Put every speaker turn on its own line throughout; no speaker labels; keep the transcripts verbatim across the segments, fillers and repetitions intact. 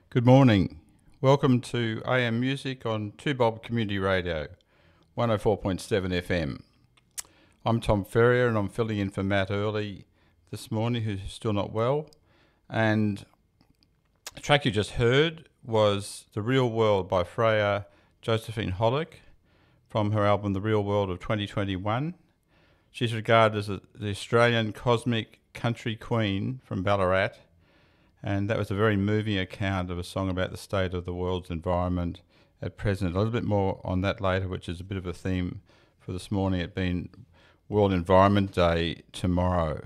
Good morning. Welcome to A M Music on two Bob Community Radio, one oh four point seven F M. I'm Tom Ferrier and I'm filling in for Matt Early this morning, who's still not well. And the track you just heard was The Real World by Freya Josephine Hollick from her album The Real World of twenty twenty-one. She's regarded as a, the Australian cosmic country queen from Ballarat. And that was a very moving account of a song about the state of the world's environment at present. A little bit more on that later, which is a bit of a theme for this morning, it being World Environment Day tomorrow.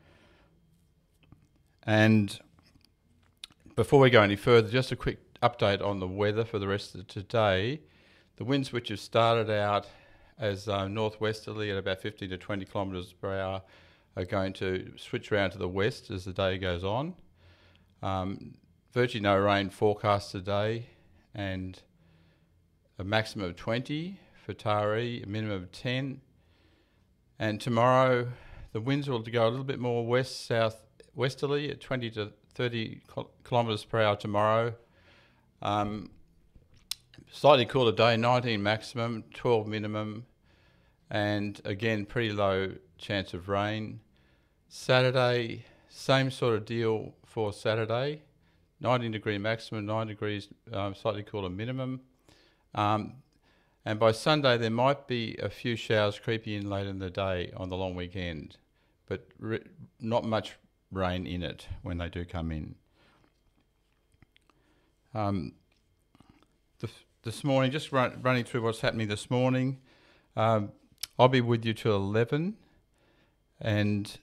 And before we go any further, just a quick update on the weather for the rest of today. The winds, which have started out as uh, northwesterly at about fifty to twenty kilometres per hour, are going to switch around to the west as the day goes on. Um, virtually no rain forecast today, and a maximum of twenty for Taree, a minimum of ten. And tomorrow, the winds will go a little bit more west-south westerly at twenty to thirty kilometres per hour tomorrow. Um, slightly cooler day, nineteen maximum, twelve minimum, and again, pretty low chance of rain. Saturday, same sort of deal for Saturday, nineteen degree maximum, nine degrees, um, slightly cooler minimum. Um, and by Sunday, there might be a few showers creeping in late in the day on the long weekend, but re- not much rain in it when they do come in. Um, the, this morning, just run, running through what's happening this morning, um, I'll be with you till eleven, and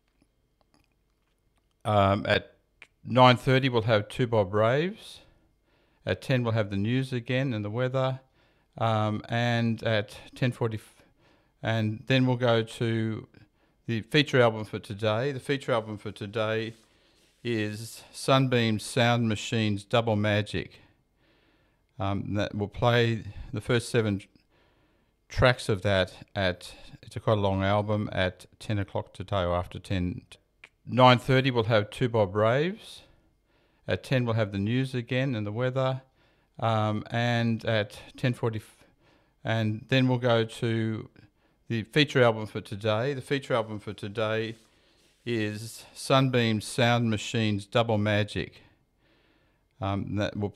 Um, at nine thirty we'll have two Bob Raves. At ten we'll have the news again and the weather. Um, and at ten forty, and then we'll go to the feature album for today. The feature album for today is Sunbeam Sound Machine's Double Magic. Um, that will play the first seven tracks of that at, it's a quite a long album, at ten o'clock today, or after ten. nine thirty we'll have two Bob Raves. At ten we'll have the news again and the weather. Um, and at ten forty, and then we'll go to the feature album for today. The feature album for today is Sunbeam Sound Machine's Double Magic. Um, that will